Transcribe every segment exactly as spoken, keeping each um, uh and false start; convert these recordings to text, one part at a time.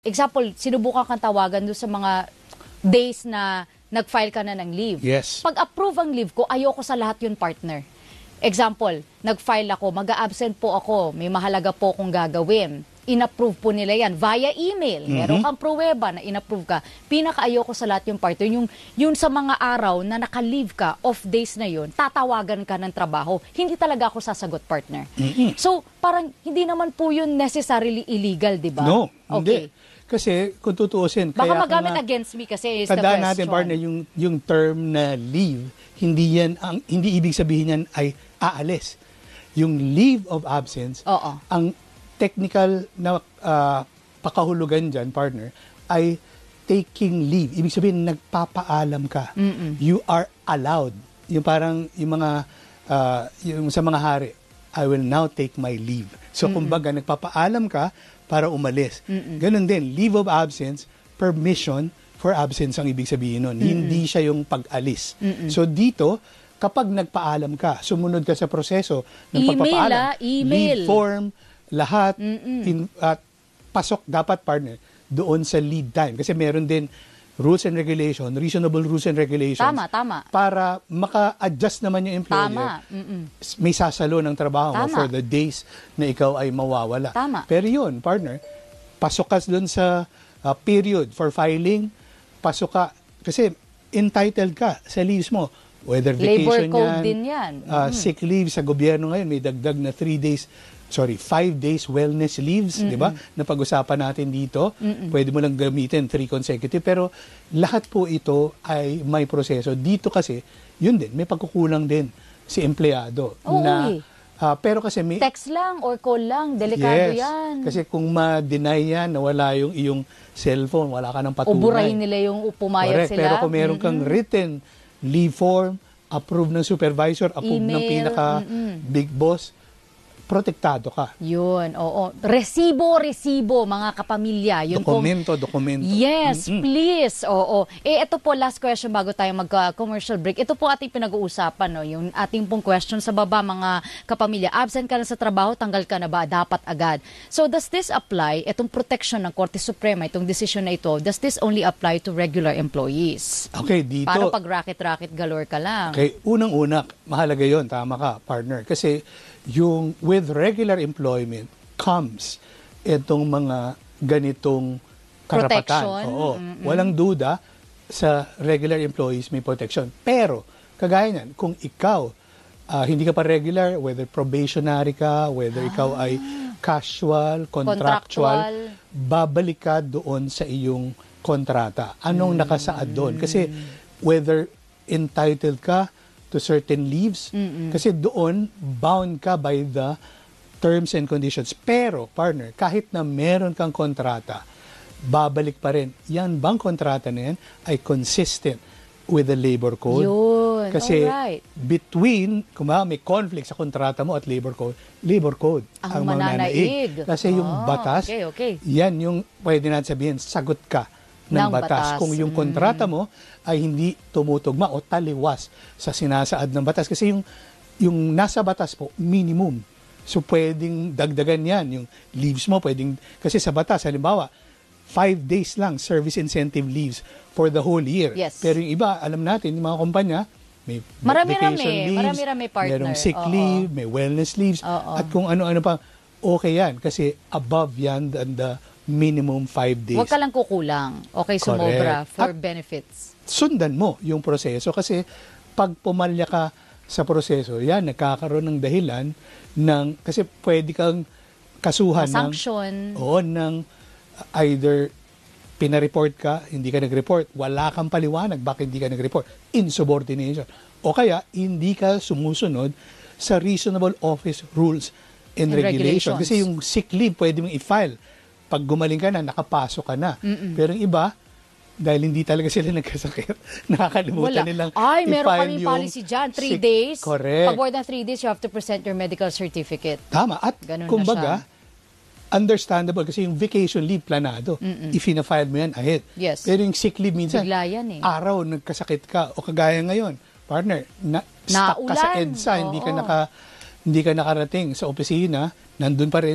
Example, sinubukan kang tawagan doon sa mga days na nag-file ka na ng leave. Yes. Pag approve ang leave ko, ayoko sa lahat yun, partner. Example, nag-file ako, mag-a-absent po ako, may mahalaga po akong gagawin. In-approve po nila yan via email. Mm-hmm. Meron kang pruweba na in-approve ka. Pinaka-ayoko sa lahat yung partner. Yung, yung sa mga araw na naka-leave ka, off days na yun, tatawagan ka ng trabaho. Hindi talaga ako sasagot, partner. Mm-hmm. So, parang hindi naman po yun necessarily illegal, di ba? No, okay. hindi. Kasi kung tutuusin, Baka kaya magamit nga, against me kasi is the tandaan question. natin, partner, yung, yung term na leave, hindi yan, ang, hindi ibig sabihin yan ay aalis. Yung leave of absence, Oo. ang technical na uh, pakahulugan dyan, partner, ay taking leave. Ibig sabihin, nagpapaalam ka. Mm-mm. You are allowed. Yung parang, yung mga, uh, yung sa mga hari, I will now take my leave. So, Mm-mm. kumbaga, nagpapaalam ka para umalis. Mm-mm. Ganon din, leave of absence, permission for absence ang ibig sabihin nun. Mm-mm. Hindi siya yung pag-alis. Mm-mm. So dito, kapag nagpaalam ka, sumunod ka sa proseso ng Email, pagpapaalam, ah, email. leave form, lahat, Mm-mm. in, at pasok dapat, partner, doon sa lead time. Kasi meron din rules and regulation, reasonable rules and regulations. Tama, tama. Para maka-adjust naman yung employer. Tama. Mm-mm. May sasalo ng trabaho mo Tama. for the days na ikaw ay mawawala. Tama. Pero yun, partner, pasok ka doon sa uh, period for filing, pasok ka, kasi entitled ka sa leaves mo. Whether Labor vacation code yan, din yan. uh, Mm. sick leave sa gobyerno ngayon, may dagdag na three days, sorry, five days wellness leaves, di ba? Na pag-usapan natin dito. Mm-mm. Pwede mo lang gamitin three consecutive. Pero lahat po ito ay may proseso. Dito kasi, yun din, may pagkukulang din si empleyado. Oo, na, eh. uh, pero kasi may... Text lang or call lang, delikado yes, yan. kasi kung ma-deny yan, nawala yung iyong cellphone, wala ka ng patunay. Uburahin nila yung pumayag Correct. sila. Pero kung meron kang Mm-mm. written leave form, approved ng supervisor, approved ng Email, pinaka mm-mm. big boss, protektado ka. Yun, oo. Resibo, resibo, mga kapamilya. Yun pong- Dokumento, dokumento. Yes, Mm-mm. please. Oo. Eh, ito po, last question bago tayo mag-commercial break. Ito po ating pinag-uusapan, no? Yung ating pong question sa baba, mga kapamilya. Absent ka na sa trabaho, tanggal ka na ba? Dapat agad. So, does this apply, itong protection ng Korte Suprema, itong decision na ito, does this only apply to regular employees? Okay, dito. Paano pag racket-racket galore ka lang? Okay, unang-una, mahalaga yon, tama ka, partner. Kasi yung with regular employment comes itong mga ganitong karapatan. Protection. Oo, Mm-mm. walang duda sa regular employees may protection. Pero, kagaya niyan, kung ikaw, ah, hindi ka pa regular, whether probationary ka, whether ikaw ay casual, contractual, Contractual. babalik ka doon sa iyong kontrata. Anong Mm. nakasaad doon? Kasi whether entitled ka to certain leaves, Mm-mm. kasi doon bound ka by the terms and conditions. Pero, partner, kahit na meron kang kontrata, babalik pa rin. Yan bang kontrata na yan ay consistent with the labor code? Yun. Kasi Alright. between, kung ba, may conflict sa kontrata mo at labor code, labor code Ang mananaig. Kasi yung Ah, batas, okay, okay. yan yung pwede natin sabihin, sagot ka ng, Ng batas. batas. Kung yung Mm. kontrata mo ay hindi tumutugma o taliwas sa sinasaad ng batas. Kasi yung, yung nasa batas po, minimum. So pwedeng dagdagan yan. Yung leaves mo, pwedeng, kasi sa batas, halimbawa, five days lang service incentive leaves for the whole year. Yes. Pero yung iba, alam natin, yung mga kumpanya, may Marami-rami, vacation leaves, marami-rami, partner. merong sick Oo. leave, may wellness leaves, Oo. at kung ano-ano pa, okay yan. Kasi above yan than the minimum five days. Huwag ka lang kukulang. Okay, sumobra Correct. for At- benefits. Sundan mo yung proseso kasi pag pumalya ka sa proseso, yan, nagkakaroon ng dahilan ng, kasi pwede kang kasuhan ng, Sanction. oo, ng either pinareport ka, hindi ka nag-report, wala kang paliwanag, bakit hindi ka nag-report? Insubordination. O kaya, hindi ka sumusunod sa reasonable office rules and, And regulations. regulations. Kasi yung sick leave, pwede mong i-file. Pag gumaling ka na, nakapasok ka na. Mm-mm. Pero yung iba, dahil hindi talaga sila nagkasakit, nakakalimutan Wala. nilang Ay, meron i-file kaming yung policy dyan. Three sick- days. Correct. Pag more than three days, you have to present your medical certificate. Tama. At Ganun na kumbaga, understandable kasi yung vacation leave planado. Mm-mm. If-file mo yan ahead. Yes. Pero yung sick leave minsan, Bigla yan eh. araw nagkasakit ka o kagaya ngayon, partner, na, stuck ka sa Naulan. EDSA, hindi ka Oo. naka hindi ka nakarating sa opisina, nandun pa rin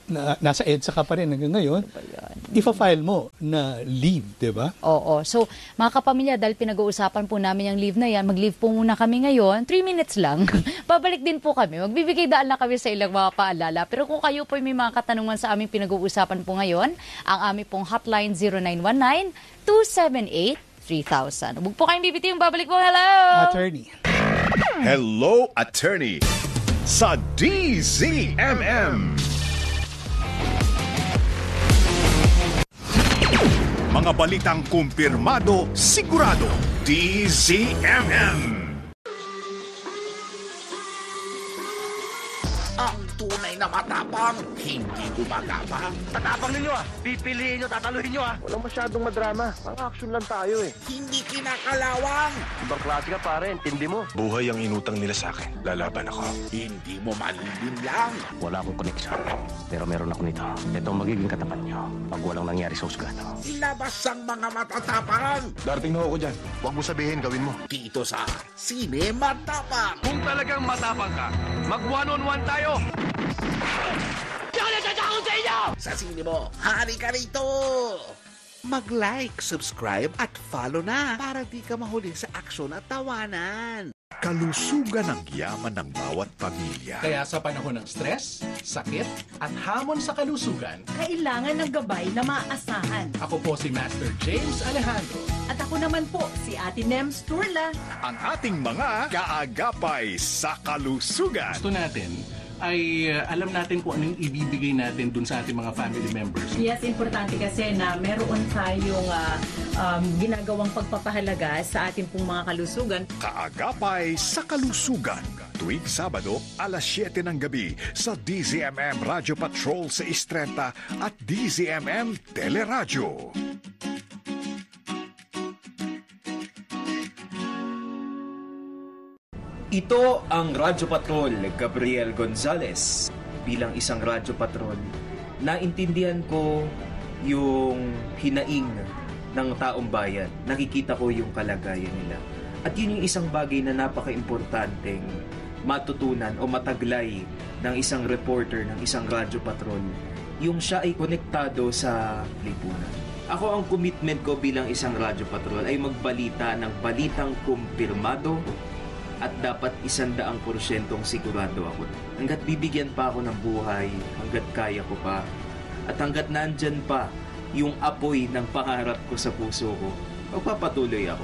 na, nasa EDSA ka pa rin hanggang ngayon, ifa-file mo na leave, di ba? Oo. So, mga kapamilya, dahil pinag-uusapan po namin yung leave na yan, mag-leave po muna kami ngayon, three minutes lang. Pabalik din po kami. Magbibigay daan na kami sa ilang mga paalala. Pero kung kayo po may mga katanungan sa aming pinag-uusapan po ngayon, ang aming pong hotline zero nine one nine, two seven eight, three thousand. Huwag po kayong bibitiw, babalik po. Hello! Attorney. Hello, Attorney sa D Z M M. Mga balitang kumpirmado, sigurado, D Z M M. Ang tunay na matapang, hindi gumagapang. Tatapang ninyo ah! Pipiliin nyo, tataluhin nyo ah! Walang masyadong madrama. Ang action lang tayo eh. Hindi kinakalawang. Ibang klase ka pare, intindi mo. Buhay ang inutang nila sa akin. Lalaban ako. Hindi mo malilin lang. Wala akong koneksyon. Pero meron ako nito. Ito ang magiging katapat nyo pag walang nangyari sa husgado. Ilabas ang mga matatapang. Darating na ako dyan. Huwag mo sabihin, gawin mo. Dito sa Sine Matapang. Kung talagang matapang ka, mag one-on-one tayo! Sa sine mo, hari ka rito! Mag-like, subscribe at follow na para di ka mahuli sa aksyon at tawanan. Kalusugan ang yaman ng bawat pamilya. Kaya sa panahon ng stress, sakit, at hamon sa kalusugan, Kailangan ng gabay na maaasahan. ako po si Master James Alejandro. At ako naman po, si Ate Nems Turla. Ang ating mga kaagapay sa kalusugan. Gusto natin ay uh, alam natin kung anong ibibigay natin dun sa ating mga family members. Yes, importante kasi na meron tayong ah, um, ginagawang pagpapahalaga sa ating pong mga kalusugan. Kaagapay sa kalusugan. Tuwing Sabado, alas siyete ng gabi sa D Z M M Radio Patrol sa Istrenta at D Z M M Teleradyo. Ito ang Radyo Patrol, Gabriel Gonzalez. Bilang isang Radyo Patrol, naintindihan ko yung hinaing ng taong bayan. Nakikita ko yung kalagayan nila. At yun yung isang bagay na napaka-importanteng matutunan o mataglay ng isang reporter ng isang Radyo Patrol. Yung siya ay konektado sa lipunan. Ako, ang commitment ko bilang isang Radyo Patrol ay magbalita ng balitang kumpirmado at dapat isandaang porsyentong sigurado ako. Hanggat bibigyan pa ako ng buhay, hanggat kaya ko pa, at hanggat nandyan pa yung apoy ng pangarap ko sa puso ko, magpapatuloy ako.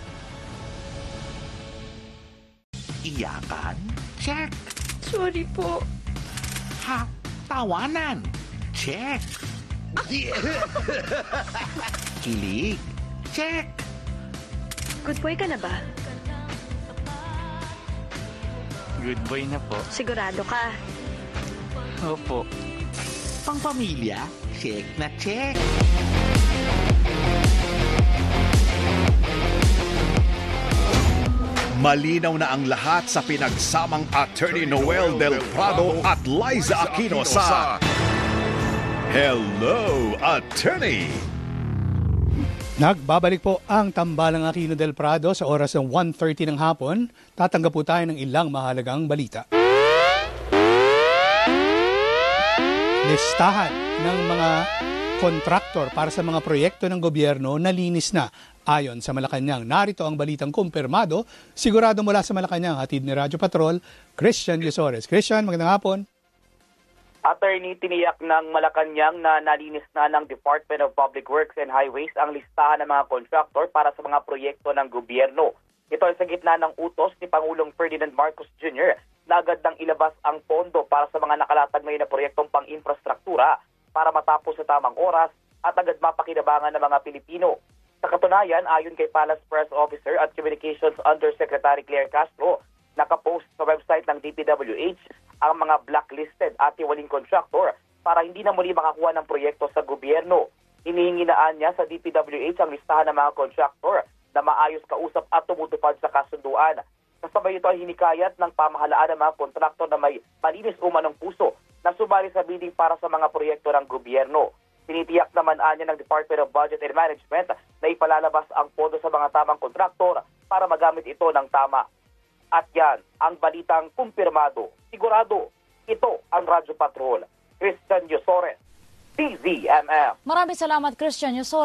Iyakan? Check. Sorry po. Ha? Tawanan? Check. Kilig? Check. Good boy ka na ba? Good boy na po. Sigurado ka? Opo. Pangpamilya? Check na check. Malinaw na ang lahat sa pinagsamang Attorney Noel Del Prado at Liza Aquino sa Hello, Attorney! Nagbabalik po ang tambalang Aquino del Prado sa oras ng one thirty ng hapon. Tatanggap po tayo ng ilang mahalagang balita. Listahan ng mga kontraktor para sa mga proyekto ng gobyerno nalinis na. Ayon sa Malacanang, narito ang balitang kumpirmado. Sigurado mula sa Malacanang, hatid ni Radyo Patrol, Christian Yusores. Christian, magandang hapon. Attorney, tiniyak ng Malacanang na nalinis na ng Department of Public Works and Highways ang listahan ng mga contractor para sa mga proyekto ng gobyerno. Ito ay sa gitna ng utos ni Pangulong Ferdinand Marcos Junior na agad nang ilabas ang pondo para sa mga nakalatag ngayon na proyektong pang-infrastruktura para matapos sa tamang oras at agad mapakinabangan ng mga Pilipino. Sa katunayan, ayon kay Palace Press Officer at Communications Undersecretary Claire Castro, nakapost sa website ng D P W H ang mga blacklisted at tiwaling contractor para hindi na muli makakuha ng proyekto sa gobyerno. Hinihinginaan niya sa D P W H ang listahan ng mga contractor na maayos kausap at tumutupad sa kasunduan. Kasabay ito ay hinikayat ng pamahalaan ng mga kontraktor na may malinis umanong puso na sumali sa bidding para sa mga proyekto ng gobyerno. Tinitiyak naman anya ng Department of Budget and Management na ipalalabas ang pondo sa mga tamang kontraktor para magamit ito ng tama. At yan, ang balitang kumpirmado. Sigurado, ito ang Radyo Patrol. Christian Yusores, D Z M M. Maraming salamat, Christian Yusores.